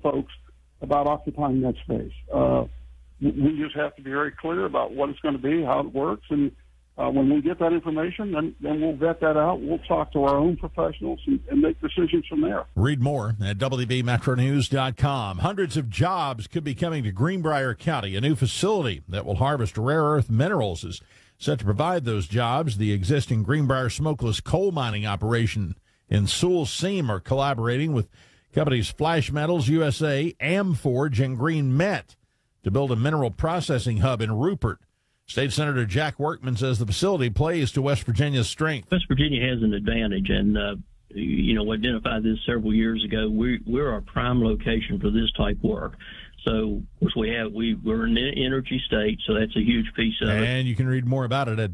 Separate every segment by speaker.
Speaker 1: folks about occupying that space. We just have to be very clear about what it's going to be, how it works, and when we get that information, then we'll vet that out. We'll talk to our own professionals and make decisions from there.
Speaker 2: Read more at WVMetroNews.com. Hundreds of jobs could be coming to Greenbrier County. A new facility that will harvest rare earth minerals is set to provide those jobs. The existing Greenbrier smokeless coal mining operation in Sewell Seam are collaborating with companies Flash Metals USA, Amforge, and Green Met to build a mineral processing hub in Rupert. State Senator Jack Workman says the facility plays to West Virginia's strength.
Speaker 3: West Virginia has an advantage, and we identified this several years ago. We're a prime location for this type work. So, of course, we're an energy state, so that's a huge piece of it.
Speaker 2: And you can read more about it at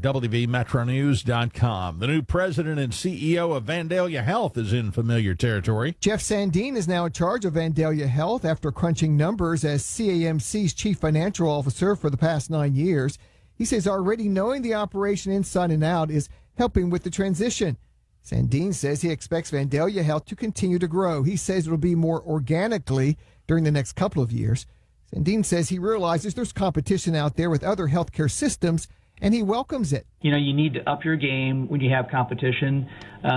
Speaker 2: WVMetroNews.com. The new president and CEO of Vandalia Health is in familiar territory.
Speaker 4: Jeff Sandin is now in charge of Vandalia Health after crunching numbers as CAMC's chief financial officer for the past 9 years. He says already knowing the operation inside and out is helping with the transition. Sandin says he expects Vandalia Health to continue to grow. He says it'll be more organically during the next couple of years. Sandin says he realizes there's competition out there with other healthcare systems, and he welcomes it.
Speaker 5: You need to up your game when you have competition.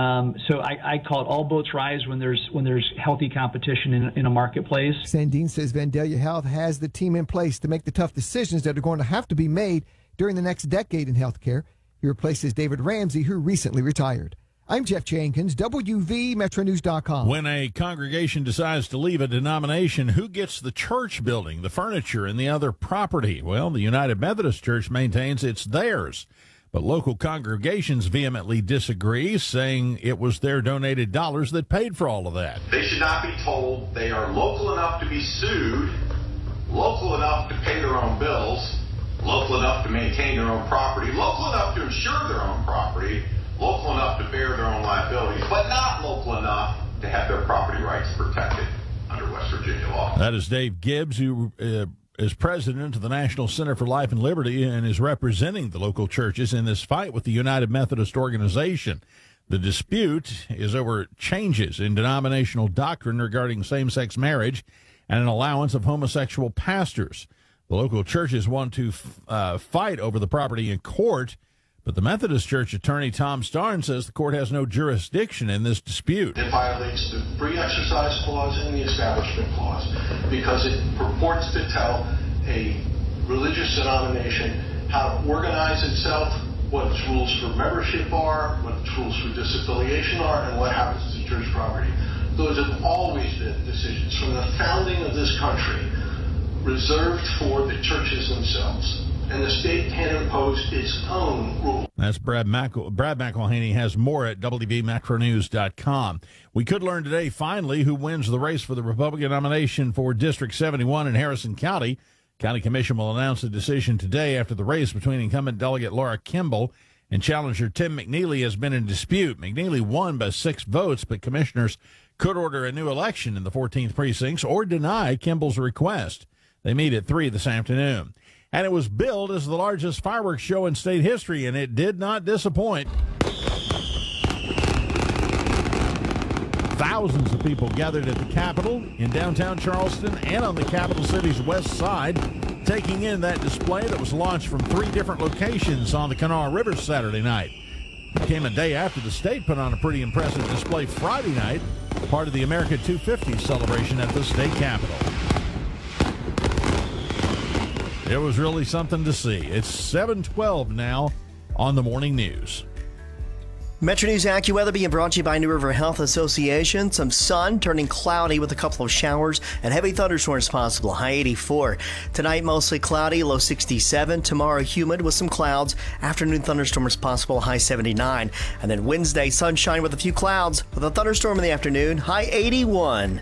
Speaker 5: So I call it all boats rise when there's healthy competition in a marketplace.
Speaker 4: Sandin says Vandalia Health has the team in place to make the tough decisions that are going to have to be made during the next decade in healthcare. He replaces David Ramsey, who recently retired. I'm Jeff Jenkins, WVMetroNews.com.
Speaker 2: When a congregation decides to leave a denomination, who gets the church building, the furniture, and the other property? Well, the United Methodist Church maintains it's theirs. But local congregations vehemently disagree, saying it was their donated dollars that paid for all of that.
Speaker 6: They should not be told they are local enough to be sued, local enough to pay their own bills, local enough to maintain their own property, local enough to insure their own property, local enough to bear their own liabilities, but not local enough to have their property rights protected under West Virginia law.
Speaker 2: That is Dave Gibbs, who is president of the National Center for Life and Liberty and is representing the local churches in this fight with the United Methodist Organization. The dispute is over changes in denominational doctrine regarding same-sex marriage and an allowance of homosexual pastors. The local churches want to fight over the property in court, but the Methodist Church attorney Tom Starn says the court has no jurisdiction in this dispute.
Speaker 7: It violates the Free Exercise Clause and the Establishment Clause because it purports to tell a religious denomination how to organize itself, what its rules for membership are, what its rules for disaffiliation are, and what happens to church property. Those have always been decisions from the founding of this country reserved for the churches themselves. And the state can impose its own rules.
Speaker 2: That's Brad McElhaney has more at WVMetroNews.com. We could learn today, finally, who wins the race for the Republican nomination for District 71 in Harrison County. County Commission will announce a decision today after the race between incumbent delegate Laura Kimball and challenger Tim McNeely has been in dispute. McNeely won by 6 votes, but commissioners could order a new election in the 14th precincts or deny Kimball's request. They meet at 3 this afternoon. And it was billed as the largest fireworks show in state history, and it did not disappoint. Thousands of people gathered at the Capitol in downtown Charleston and on the capital city's west side, taking in that display that was launched from 3 different locations on the Kanawha River Saturday night. It came a day after the state put on a pretty impressive display Friday night, part of the America 250 celebration at the state capitol. It was really something to see. It's 7:12 now on the Morning News.
Speaker 8: Metro News AccuWeather being brought to you by New River Health Association. Some sun turning cloudy with a couple of showers and heavy thunderstorms possible. High 84. Tonight mostly cloudy, low 67. Tomorrow humid with some clouds. Afternoon thunderstorms possible. High 79. And then Wednesday sunshine with a few clouds with a thunderstorm in the afternoon. High 81.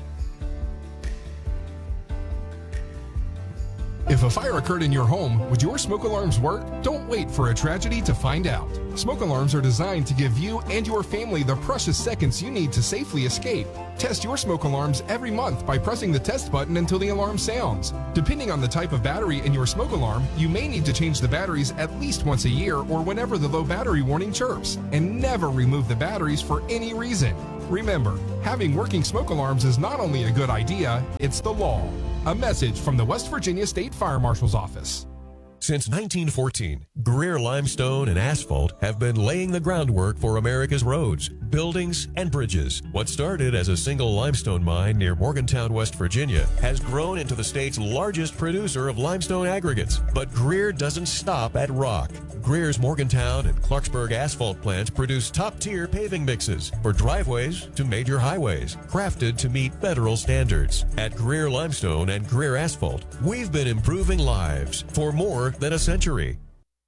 Speaker 9: If a fire occurred in your home, would your smoke alarms work? Don't wait for a tragedy to find out. Smoke alarms are designed to give you and your family the precious seconds you need to safely escape. Test your smoke alarms every month by pressing the test button until the alarm sounds. Depending on the type of battery in your smoke alarm, you may need to change the batteries at least once a year or whenever the low battery warning chirps. And never remove the batteries for any reason. Remember, having working smoke alarms is not only a good idea, it's the law. A message from the West Virginia State Fire Marshal's Office.
Speaker 10: Since 1914, Greer Limestone and Asphalt have been laying the groundwork for America's roads, buildings, and bridges. What started as a single limestone mine near Morgantown, West Virginia, has grown into the state's largest producer of limestone aggregates. But Greer doesn't stop at rock. Greer's Morgantown and Clarksburg asphalt plants produce top-tier paving mixes for driveways to major highways, crafted to meet federal standards. At Greer Limestone and Greer Asphalt, we've been improving lives for more than a century.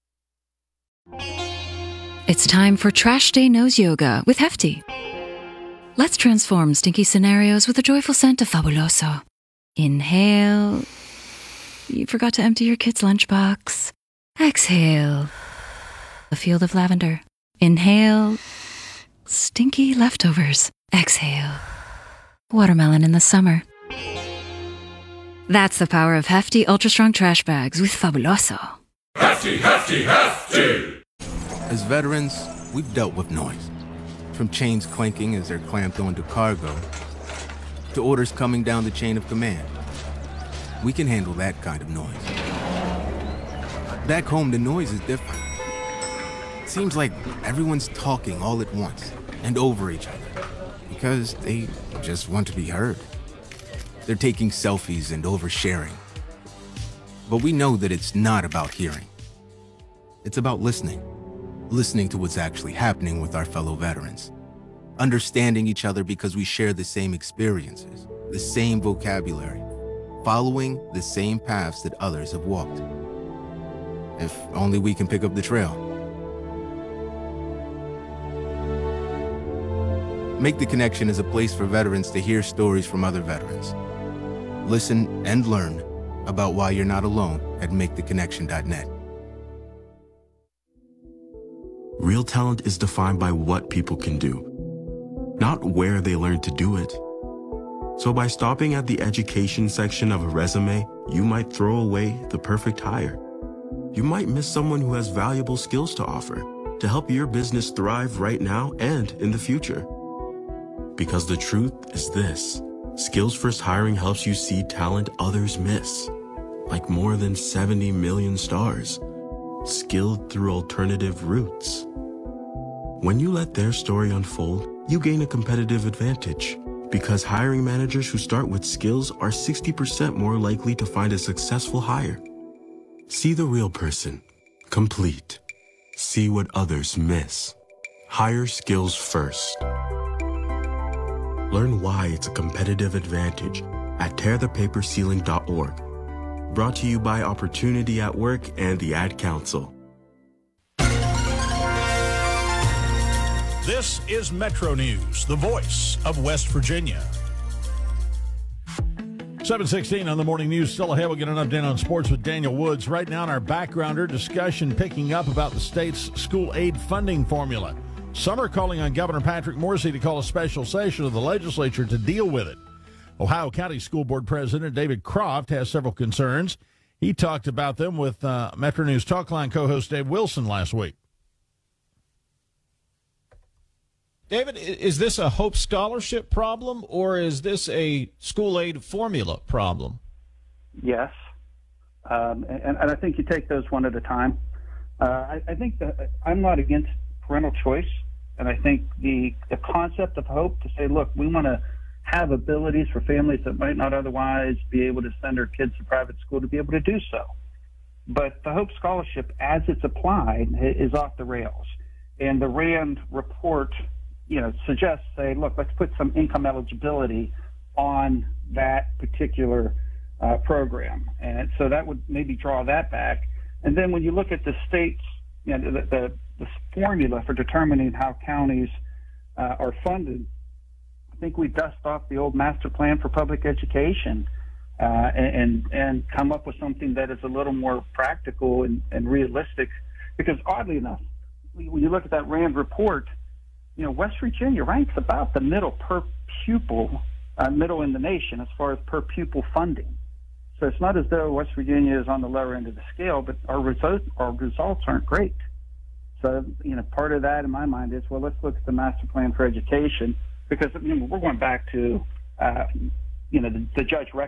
Speaker 11: It's time for Trash Day Nose Yoga with Hefty. Let's transform stinky scenarios with a joyful scent of Fabuloso. Inhale. You forgot to empty your kid's lunchbox. Exhale. A field of lavender. Inhale. Stinky leftovers. Exhale. Watermelon in the summer. That's the power of Hefty Ultra Strong Trash Bags with Fabuloso.
Speaker 12: Hefty, Hefty, Hefty!
Speaker 13: As veterans, we've dealt with noise. From chains clanking as they're clamped onto cargo, to orders coming down the chain of command. We can handle that kind of noise. Back home, the noise is different. It seems like everyone's talking all at once and over each other because they just want to be heard. They're taking selfies and oversharing. But we know that it's not about hearing. It's about listening. Listening to what's actually happening with our fellow veterans. Understanding each other because we share the same experiences, the same vocabulary, following the same paths that others have walked. If only we can pick up the trail. Make the Connection is a place for veterans to hear stories from other veterans. Listen and learn about why you're not alone at maketheconnection.net.
Speaker 14: Real talent is defined by what people can do, not where they learn to do it. So by stopping at the education section of a resume, you might throw away the perfect hire. You might miss someone who has valuable skills to offer to help your business thrive right now and in the future. Because the truth is this. Skills First Hiring helps you see talent others miss, like more than 70 million stars, skilled through alternative routes. When you let their story unfold, you gain a competitive advantage, because hiring managers who start with skills are 60% more likely to find a successful hire. See the real person, complete. See what others miss. Hire skills first. Learn why it's a competitive advantage at tearthepaperceiling.org. Brought to you by Opportunity at Work and the Ad Council.
Speaker 2: This is Metro News, the voice of West Virginia. 7:16 on the morning news. Still ahead, we'll get an update on sports with Daniel Woods. Right now in our backgrounder, discussion picking up about the state's school aid funding formula. Some are calling on Governor Patrick Morrisey to call a special session of the legislature to deal with it. Ohio County School Board President David Croft has several concerns. He talked about them with Metro News Talkline co-host Dave Wilson last week.
Speaker 15: David, is this a Hope Scholarship problem or is this a school aid formula problem?
Speaker 16: Yes. And I think you take those one at a time. I think that I'm not against parental choice, and I think the concept of Hope to say, look, we want to have abilities for families that might not otherwise be able to send their kids to private school to be able to do so. But the Hope Scholarship, as it's applied, is off the rails. And the RAND report, suggests, say, look, let's put some income eligibility on that particular program. And so that would maybe draw that back. And then when you look at the state's, the formula for determining how counties are funded, I think we dust off the old master plan for public education and come up with something that is a little more practical and realistic. Because oddly enough, when you look at that RAND report, West Virginia ranks about the middle per pupil, middle in the nation as far as per pupil funding. So it's not as though West Virginia is on the lower end of the scale, but our results aren't great. So, part of that in my mind is, well, let's look at the master plan for education because we're going back to the judge